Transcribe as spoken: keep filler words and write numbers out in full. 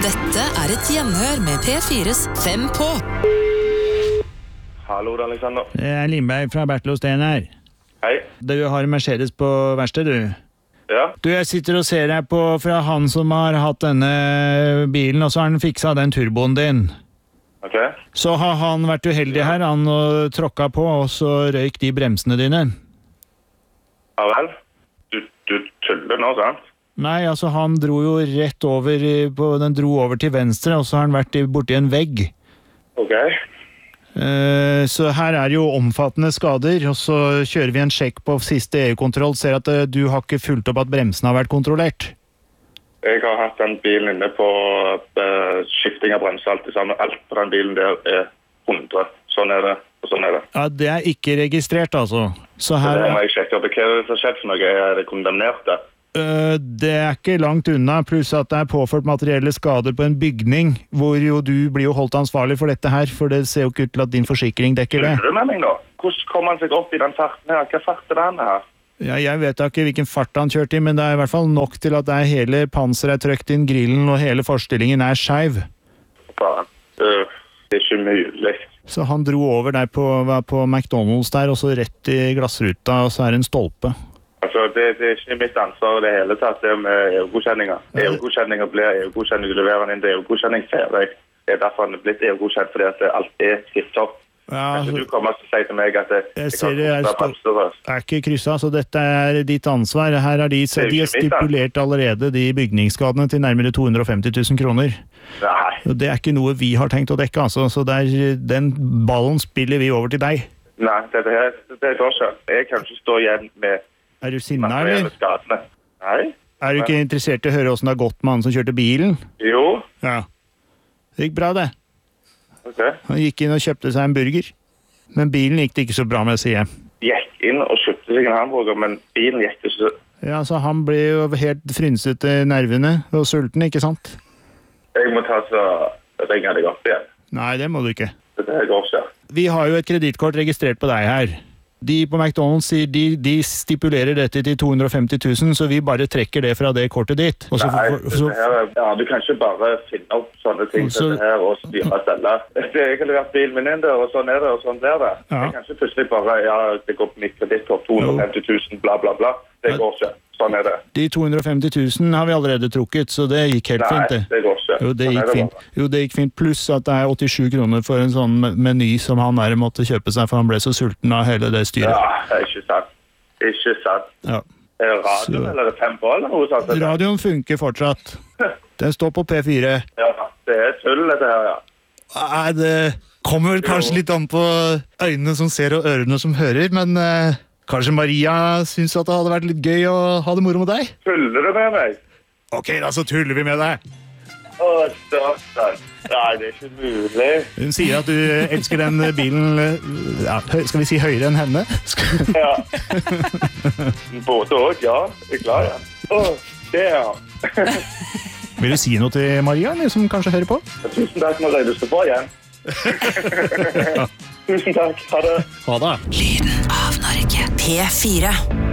Dette er et gjenhør med P fires Fem på. Hallo, Alexander. Det er Lindberg fra Bertel og Steen her. Hei. Du har en Mercedes på verksted, du. Ja. Du, jeg sitter og ser her på fra han som har hatt denne bilen, og så har han fiksa den turboen din. Ok. Så har han vært uheldig her, han og tråkka på, og så røyk de bremsene dine. Ja vel? Du, du tuller nå, sant? Nei, altså han dro jo rett over, på, den dro over til venstre, og så har han vært borti en vegg. Ok. Uh, så her er jo omfattende skader, og så kjører vi en sjekk på siste E U-kontroll, ser at uh, du har ikke fulgt opp at bremsene har vært kontrollert. Jeg har hatt den bilen inne på uh, skifting av bremser, alt det samme. Alt på den bilen der er hundre. Sånn er det, og sånn er det. Ja, det er ikke registrert, altså. Så her... Så det må jeg sjekke opp. Hva er det som skjedd for noe? Er det kondemnert det? Uh, det er ikke langt unna, pluss at det er påført materielle skader på en bygning, hvor jo du blir jo holdt ansvarlig for dette her, for det ser jo ikke ut til at din forsikring dekker det. Tuller du med meg nå? Hvordan kommer han seg opp i den farten her? Hva fart er den her? Ja, jeg vet da ikke hvilken fart han kjørte i, men det er i hvert fall nok til at det er hele panseret er trøkt inn, grillen og hele forstillingen er skeiv. Faen. Uh, det er ikke mulig. Så han dro over der på, på McDonald's der, og så rett i glassruta, og så er det en stolpe. Altså, det, det er ikke mitt ansvar det hele tatt, det med E U-godkjenninger. E U-godkjenninger blir E U-godkjenning, du leverer den inn til E U-godkjenning ferdig. Det er derfor han er blitt E U-godkjent, fordi at alt er skrift opp. Ja, altså, du kommer til å si til meg at det, jeg ser det er, er ikke krysset, så dette er ditt ansvar. Her har de, de har stipulert allerede de bygningsskadene til nærmere to hundre og femti tusen kroner. Nei. Det er ikke noe vi har tenkt å dekke, altså, så der, den ballen spiller vi over til deg. Nei, dette her, det går ikke. Jeg kan ikke stå igjen med Er du sinna, eller? Skadene. Nei. Er du ikke interessert i å høre hvordan det har gått med han som kjørte bilen? Jo. Ja. Det gikk bra, det. Ok. Han gikk inn og kjøpte seg en burger. Men bilen gikk det ikke så bra med, sier jeg. Gikk inn og kjøpte seg en hamburger, men bilen gikk det så... Ja, så han ble jo helt frynset i nervene og sulten, ikke sant? Jeg må ta så ringe deg opp igjen. Nei, det må du ikke. Dette her går ikke. Vi har jo et kreditkort registrert på deg her. De på McDonald's sier de, de stipulerer dette til to hundre og femti tusen, så vi bare trekker det fra det kortet ditt. Og så, Nei, for, så, her, ja, du kan ikke bare finne opp sånne ting så, dette her og styre og stelle. Jeg har levert bilen min inn der, og sånn er det, og sånn blir det. Ja. Jeg kan ikke plutselig bare, ja, det går på mitt kreditkort, to hundre og femti tusen, bla bla bla. Det går ikke. Sånn er det. De to hundre og femti tusen har vi allerede trukket, så det gikk helt Nei, fint, det. Nei, det går ikke. Jo, det sånn gikk det fint. Jo, det gikk fint. Pluss at det er åttisju kroner for en sånn meny som han der måtte kjøpe seg, for han ble så sulten av hele det styret. Ja, det er ikke sant. Ikke sant. Ja. Er det radioen, så... eller er det Fem på, eller noe sånt? Radioen funker fortsatt. Den står på P fire. Ja, det er tull dette her, ja. Nei, det kommer vel kanskje litt an på øynene som ser og ørene som hører, men eh, kanskje Maria synes at det hadde vært litt gøy å ha det moro med deg? Tuller du med meg? Ok, da så tuller vi med deg. Åh, satan. Nei, det er ikke mulig. Hun sier at du elsker den bilen, ja, skal vi si høyere enn henne? Ja. Både og, ja. Jeg er glad, ja. Åh, det er han. Vil du si noe til Maria, som kanskje hører på? Tusen takk, Maria. Du skal få igjen. Tusen takk. Ha det. Ha det. Lyden av Norge. P fire.